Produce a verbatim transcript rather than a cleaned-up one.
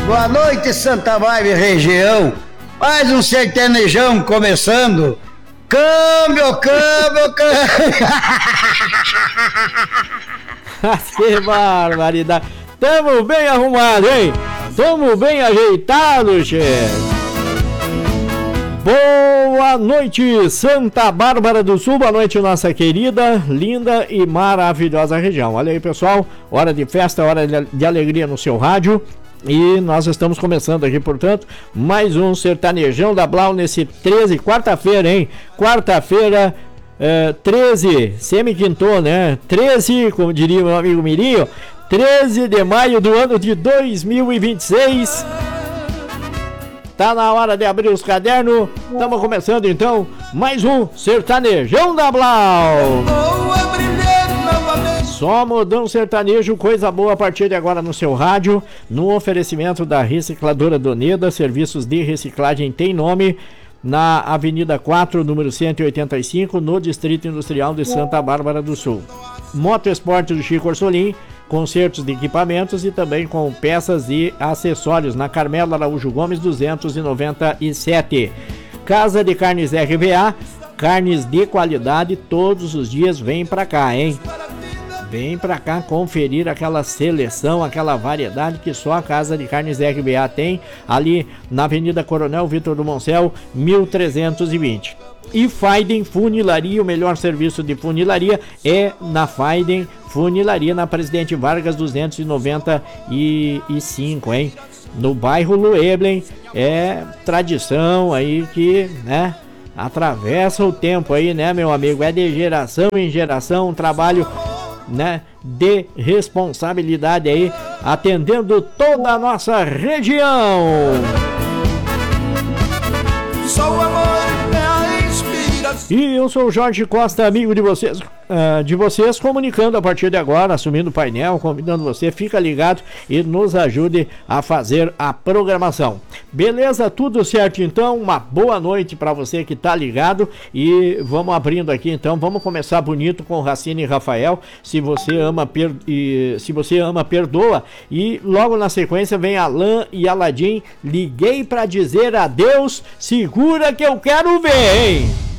Boa noite, Santa Vibe região. Mais um sertanejão começando. Câmbio, câmbio, câmbio. Que barbaridade. Tamo bem arrumado, hein? Tamo bem ajeitado, chefe. Boa noite, Santa Bárbara do Sul. Boa noite, nossa querida, linda e maravilhosa região. Olha aí, pessoal. Hora de festa, hora de alegria no seu rádio. E nós estamos começando aqui, portanto, mais um sertanejão da Blau nesse treze, quarta-feira, hein? Quarta-feira, é, treze, semi-quintou, né? treze, como diria o meu amigo Mirinho, treze de maio do ano de dois mil e vinte e seis. Tá na hora de abrir os cadernos. Estamos começando então mais um sertanejão da Blau. Só modão sertanejo, coisa boa a partir de agora no seu rádio, no oferecimento da Recicladora Doneda. Serviços de reciclagem tem nome, na Avenida quatro, número cento e oitenta e cinco, no Distrito Industrial de Santa Bárbara do Sul. Moto Esporte do Chico Orsolim, consertos de equipamentos e também com peças e acessórios na Carmelo Araújo Gomes duzentos e noventa e sete. Casa de Carnes R V A, carnes de qualidade todos os dias. Vem pra cá, hein? Vem pra cá conferir aquela seleção, aquela variedade que só a Casa de Carnes R B A tem, ali na Avenida Coronel Vitor do Moncel, mil trezentos e vinte. E Faiden Funilaria, o melhor serviço de funilaria é na Faiden Funilaria, na Presidente Vargas duzentos e noventa e cinco, hein? No bairro Lueblen. É tradição aí que, né, atravessa o tempo aí, né, meu amigo? É de geração em geração, um trabalho, né, de responsabilidade aí, atendendo toda a nossa região. E eu sou o Jorge Costa, amigo de vocês, uh, de vocês, comunicando a partir de agora, assumindo o painel, convidando você, fica ligado e nos ajude a fazer a programação. Beleza? Tudo certo então? Uma boa noite para você que tá ligado e vamos abrindo aqui então, vamos começar bonito com Racine e Rafael, se você ama, per... e... se você ama, perdoa, e logo na sequência vem Alain e Aladim, liguei para dizer adeus, segura que eu quero ver, hein?